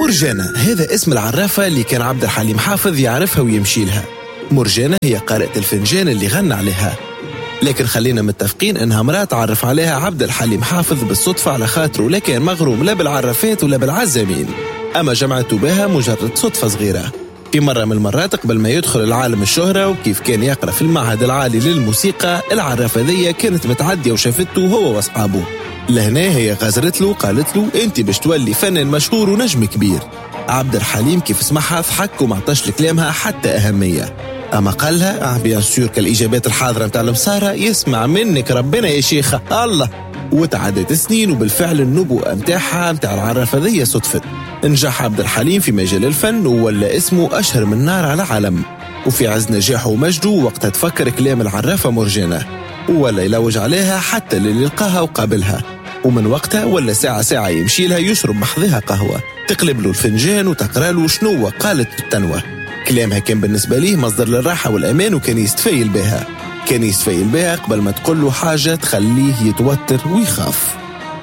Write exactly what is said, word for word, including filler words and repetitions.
مرجانة هذا اسم العرافة اللي كان عبد الحليم حافظ يعرفها ويمشي لها. مرجانة هي قارئة الفنجان اللي غنى عليها، لكن خلينا متفقين انها مرأة تعرف عليها عبد الحليم حافظ بالصدفة على خاطره لا كان مغروم لا بالعرافات ولا بالعزامين، اما جمعته بها مجرد صدفة صغيرة. في مرة من المرات قبل ما يدخل العالم الشهرة وكيف كان يقرأ في المعهد العالي للموسيقى، العرافة ذي كانت متعدية وشافته هو واصحابه. لهنا هي غزرت له قالت له انت باش تولي فنان مشهور ونجم كبير. عبد الحليم كيف سمعها ضحك وما عطاش لكلامها حتى أهمية، اما قال لها اه بيان سور كالاجابات الحاضره نتاع المساره يسمع منك ربنا يا شيخه الله. وتعدت سنين وبالفعل النبوءه نتاعها نتاع العرافه ذي صدفت. نجح عبد الحليم في مجال الفن ولا اسمه اشهر من نار على علم، وفي عز نجاحه ومجده وقتها تفكر كلام العرافه مرجانه ولا يلوج عليها حتى اللي لقاها وقابلها، ومن وقتها ولا ساعه ساعه يمشي لها يشرب محضها قهوه، تقلب له الفنجان وتقرا له شنو قالت التنوه. كلامها كان بالنسبة ليه مصدر للراحة والأمان، وكان يستفيل بها كان يستفيل بها قبل ما تقول له حاجة تخليه يتوتر ويخاف.